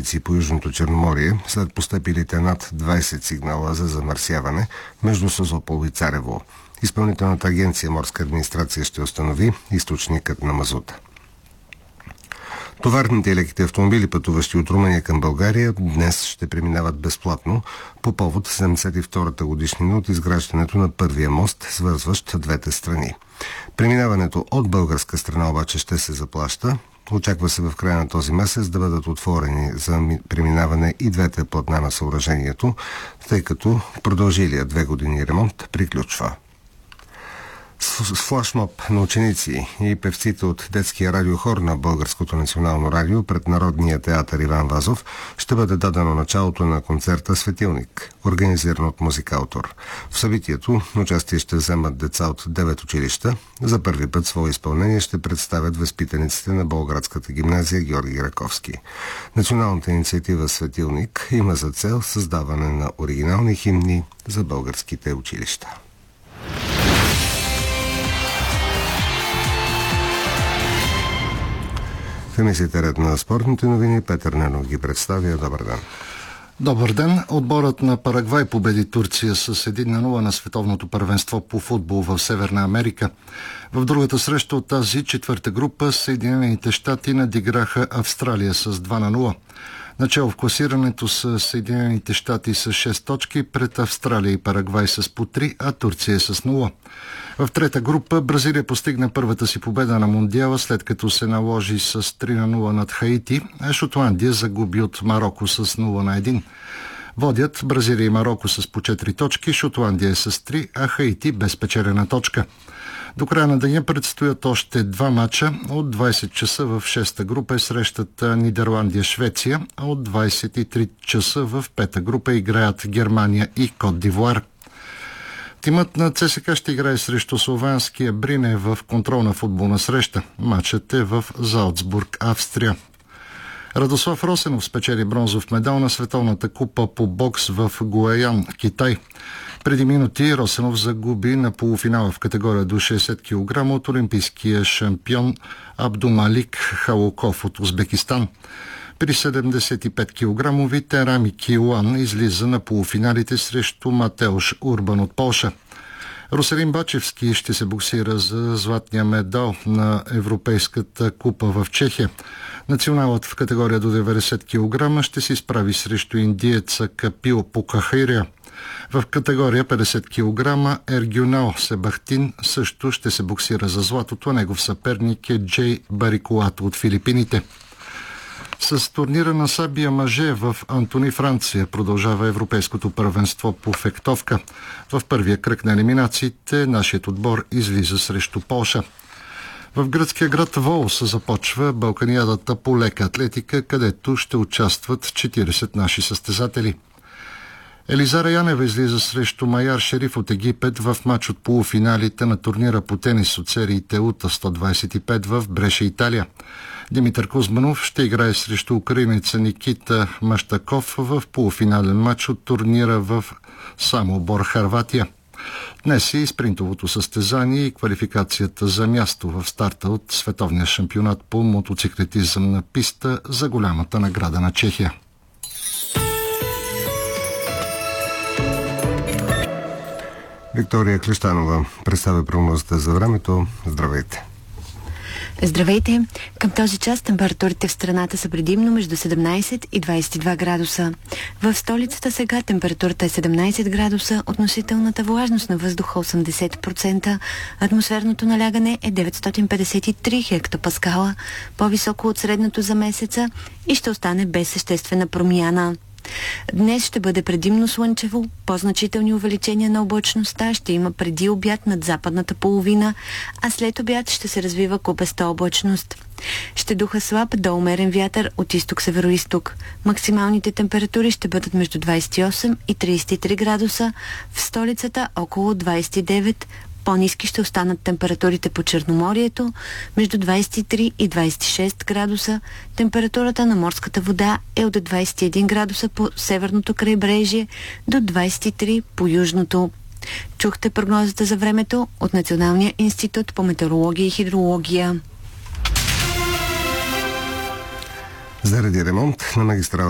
наркотици по Южното Черноморие след постъпилите над 20 сигнала за замърсяване между Созопол и Царево. Изпълнителната агенция Морска администрация ще установи източникът на мазута. Товарните и леките автомобили, пътуващи от Румъния към България, днес ще преминават безплатно по повод 72-та годишнина от изграждането на първия мост, свързващ двете страни. Преминаването от българска страна обаче ще се заплаща. Очаква се в края на този месец да бъдат отворени за преминаване и двете платна на съоръжението, тъй като продължилия 2 години ремонт приключва. С флашмоб на ученици и певците от детския радиохор на Българското национално радио пред Народния театър Иван Вазов ще бъде дадено началото на концерта «Светилник», организиран от Музикаутор. В събитието участие ще вземат деца от 9 училища. За първи път свое изпълнение ще представят възпитаниците на Болградската гимназия Георги Раковски. Националната инициатива «Светилник» има за цел създаване на оригинални химни за българските училища. В емисията Ред на спортните новини Петър Ненов ги представя. Добър ден. Добър ден. Отборът на Парагвай победи Турция с 1-0 на световното първенство по футбол в Северна Америка. В другата среща от тази четвърта група Съединените щати надиграха Австралия с 2-0. Начало в класирането са Съединените щати с 6 точки, пред Австралия и Парагвай с по 3, а Турция с 0. В трета група Бразилия постигна първата си победа на Мондиала, след като се наложи с 3-0 над Хаити, а Шотландия загуби от Мароко с 0-1. Водят Бразилия и Мароко с по 4 точки, Шотландия е с 3, а Хаити без спечелена точка. До края на деня предстоят още 2 мача. От 20 часа в 6-та група е срещата Нидерландия-Швеция, а от 23 часа в 5-та група играят Германия и Кот д'Ивуар. Тимът на ЦСКА ще играе срещу словенския Брине в контролна футболна среща. Матчът е в Залцбург, Австрия. Радослав Росенов спечели бронзов медал на Световната купа по бокс в Гуаян, Китай. Преди минути Росенов загуби на полуфинала в категория до 60 кг от олимпийския шампион Абдумалик Халоков от Узбекистан. При 75 кг Терами Килан излиза на полуфиналите срещу Матеуш Урбан от Полша. Руселин Бачевски ще се боксира за златния медал на Европейската купа в Чехия. Националът в категория до 90 кг ще се изправи срещу индиеца Капил Покахирия. В категория 50 кг Ергюнал Себахтин също ще се боксира за златото. Негов съперник е Джей Барикулато от Филипините. С турнира на сабия мъже в Антони, Франция, продължава европейското първенство по фехтовка. В първия кръг на елиминациите нашият отбор излиза срещу Полша. В гръцкия град Волос започва Балканиадата по лека атлетика, където ще участват 40 наши състезатели. Елизара Янева излиза срещу Майяр Шериф от Египет в матч от полуфиналите на турнира по тенис от сериите УТА 125 в Бреша, Италия. Димитър Кузманов ще играе срещу украинеца Никита Маштаков в полуфинален матч от турнира в Самобор, Хърватия. Днес е и спринтовото състезание и квалификацията за място в старта от световния шампионат по мотоциклетизъм на писта за голямата награда на Чехия. Виктория Клещанова представя прогнозата за времето. Здравейте! Здравейте! Към този час температурите в страната са предимно между 17 и 22 градуса. В столицата сега температурата е 17 градуса, относителната влажност на въздуха 80%, атмосферното налягане е 953 хектопаскала, по-високо от средното за месеца и ще остане без съществена промяна. Днес ще бъде предимно слънчево, по-значителни увеличения на облачността ще има преди обяд над западната половина, а след обяд ще се развива купеста облачност. Ще духа слаб до умерен вятър от изток-североизток. Максималните температури ще бъдат между 28 и 33 градуса, в столицата около 29. По-ниски ще останат температурите по Черноморието, между 23 и 26 градуса. Температурата на морската вода е от 21 градуса по северното крайбрежие до 23 по южното. Чухте прогнозата за времето от Националния институт по метеорология и хидрология. Заради ремонт на магистрала